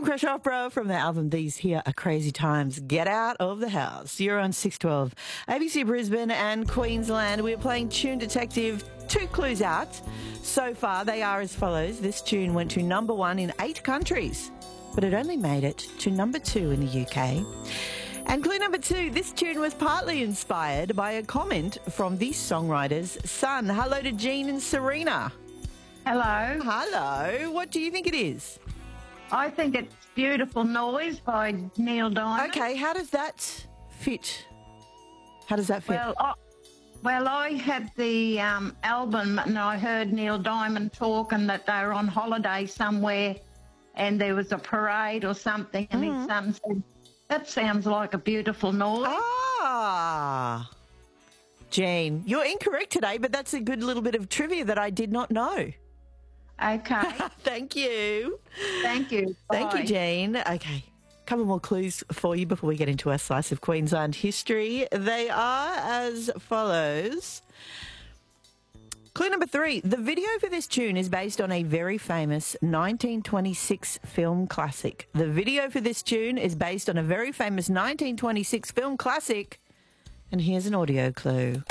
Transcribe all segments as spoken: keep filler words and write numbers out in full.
Kim Crush Opera from the album These Here Are Crazy Times. Get out of the house. You're on six twelve. A B C Brisbane and Queensland. We're playing Tune Detective. Two clues out. So far, they are as follows. This tune went to number one in eight countries, but it only made it to number two in the U K. And clue number two, this tune was partly inspired by a comment from the songwriter's son. Hello to Jean and Serena. Hello. Hello. What do you think it is? I think it's Beautiful Noise by Neil Diamond. Okay, how does that fit? How does that fit? Well, I, well, I had the um, album and I heard Neil Diamond talking that they were on holiday somewhere and there was a parade or something and Mm-hmm. his son said, that sounds like a beautiful noise. Ah. Jean, you're incorrect today, but that's a good little bit of trivia that I did not know. Okay. Thank you. Thank you. Thank you, Bye. Jean. Okay, a couple more clues for you before we get into our slice of Queensland history. They are as follows. Clue number three. The video for this tune is based on a very famous nineteen twenty-six film classic. The video for this tune is based on a very famous nineteen twenty-six film classic. And here's an audio clue.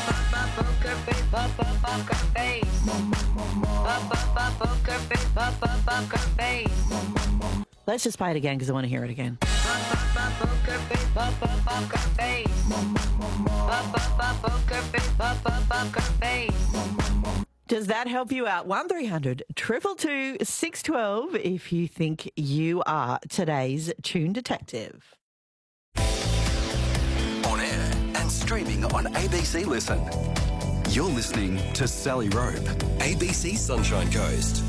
Let's just play it again because I want to hear it again. Does that help you out? one three hundred two two two six one two if you think you are today's Tune Detective. On air and streaming on A B C Listen. You're listening to Sally Rope, A B C Sunshine Coast.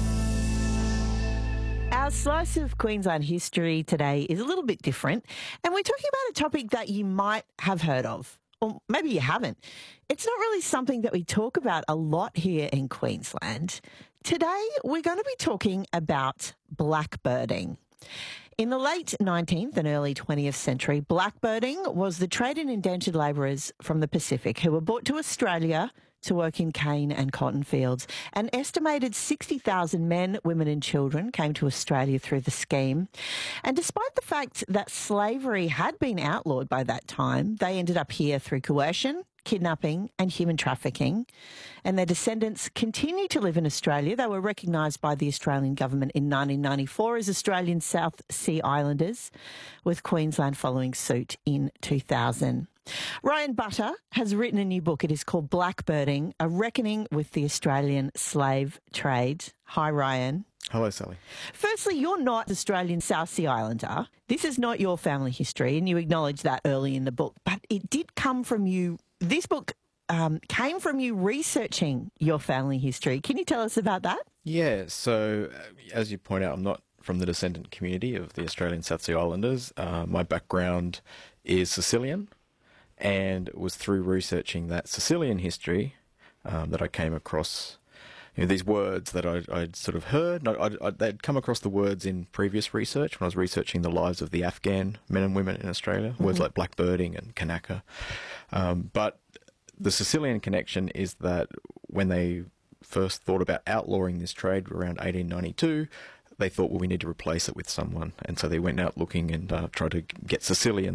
Our slice of Queensland history today is a little bit different, and we're talking about a topic that you might have heard of, or maybe you haven't. It's not really something that we talk about a lot here in Queensland. Today, we're going to be talking about blackbirding. In the late nineteenth and early twentieth century, blackbirding was the trade in indentured labourers from the Pacific who were brought to Australia to work in cane and cotton fields. An estimated sixty thousand men, women and children came to Australia through the scheme. And despite the fact that slavery had been outlawed by that time, they ended up here through coercion, kidnapping and human trafficking. And their descendants continue to live in Australia. They were recognised by the Australian government in nineteen ninety-four as Australian South Sea Islanders, with Queensland following suit in two thousand. Ryan Butter has written a new book. It is called Blackbirding, A Reckoning with the Australian Slave Trade. Hi, Ryan. Hello, Sally. Firstly, you're not Australian South Sea Islander. This is not your family history, and you acknowledge that early in the book. But it did come from you. This book um, came from you researching your family history. Can you tell us about that? Yeah, so uh, as you point out, I'm not from the descendant community of the Australian South Sea Islanders. Uh, my background is Sicilian, and it was through researching that Sicilian history um, that I came across you know, these words that I'd, I'd sort of heard. I'd, I'd, they'd come across the words in previous research when I was researching the lives of the Afghan men and women in Australia, mm-hmm. words like blackbirding and Kanaka. Um, but the Sicilian connection is that when they first thought about outlawing this trade around eighteen ninety-two, they thought, well, we need to replace it with someone. And so they went out looking and uh, tried to get Sicilian